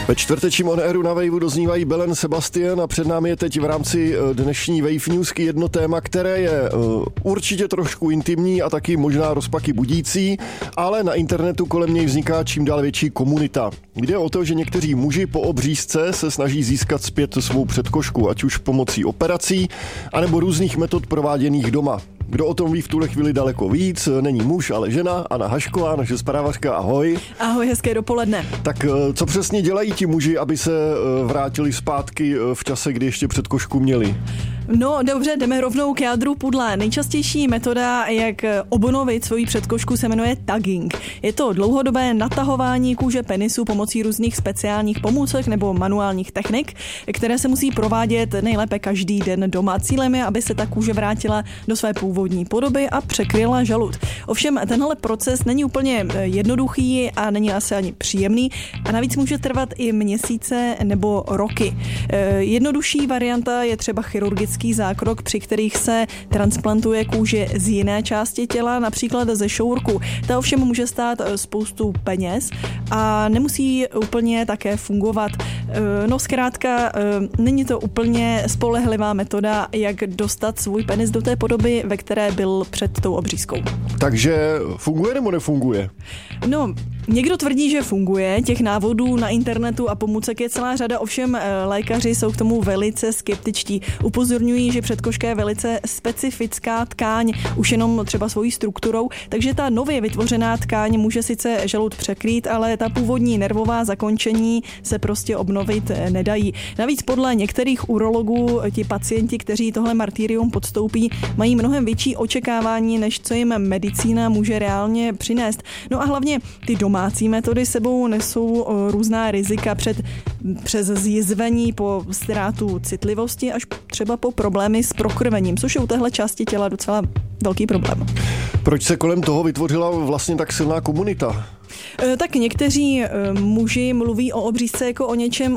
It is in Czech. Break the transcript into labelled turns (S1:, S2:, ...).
S1: Ve čtvrtečním On Airu na Waveu doznívají Belen Sebastian a před námi je teď v rámci dnešní Wave Newsky jedno téma, které je určitě trošku intimní a taky možná rozpaky budící, ale na internetu kolem něj vzniká čím dál větší komunita. Jde o to, že někteří muži po obřízce se snaží získat zpět svou předkošku, ať už pomocí operací, anebo různých metod prováděných doma. Kdo o tom ví v tuhle chvíli daleko víc, není muž, ale žena, Anna Hašková, naše zpravodajka, ahoj.
S2: Ahoj, hezké dopoledne.
S1: Tak co přesně dělají ti muži, aby se vrátili zpátky v čase, kdy ještě předkošku měli?
S2: No dobře, jdeme rovnou k jádru pudle. Nejčastější metoda, jak obnovit svoji předkošku, se jmenuje tagging. Je to dlouhodobé natahování kůže penisu pomocí různých speciálních pomůcek nebo manuálních technik, které se musí provádět nejlépe každý den doma. Cílem je, aby se ta kůže vrátila do své původní podoby a překryla žalud. Ovšem, tenhle proces není úplně jednoduchý a není asi ani příjemný a navíc může trvat i měsíce nebo roky. Jednodušší varianta je třeba chirurgický zákrok, při kterých se transplantuje kůže z jiné části těla, například ze šourku. Ta ovšem může stát spoustu peněz a nemusí úplně také fungovat. No zkrátka, není to úplně spolehlivá metoda, jak dostat svůj penis do té podoby, ve které byl před tou obřízkou.
S1: Takže funguje nebo nefunguje?
S2: No, někdo tvrdí, že funguje, těch návodů na internetu a pomůcek je celá řada, ovšem lékaři jsou k tomu velice skeptičtí. Upozorňují, že předkoška je velice specifická tkáň, už jenom třeba svojí strukturou, takže ta nově vytvořená tkáň může sice žalud překrýt, ale ta původní nervová zakončení se prostě obnovit nedají. Navíc podle některých urologů ti pacienti, kteří tohle martyrium podstoupí, mají mnohem větší očekávání, než co jim medicína může reálně přinést. No a hlavně ty domácí metody sebou nesou různá rizika přes zjizvení po ztrátu citlivosti až třeba po problémy s prokrvením, což je u téhle části těla docela velký problém.
S1: Proč se kolem toho vytvořila vlastně tak silná komunita?
S2: Tak někteří muži mluví o obřízce jako o něčem